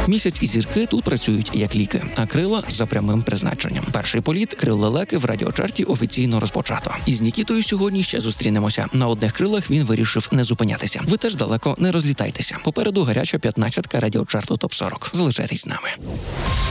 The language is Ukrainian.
Місяць і зірки тут працюють як ліки, а крила за прямим призначенням. Перший політ крил лелеки в радіочарті офіційно розпочато. Із Нікітою сьогодні ще зустрінемося. На одних крилах він вирішив не зупинятися. Ви теж далеко не розлітайтеся. Попереду гаряча 15-ка радіочарту ТОП-40. Залишайтесь з нами.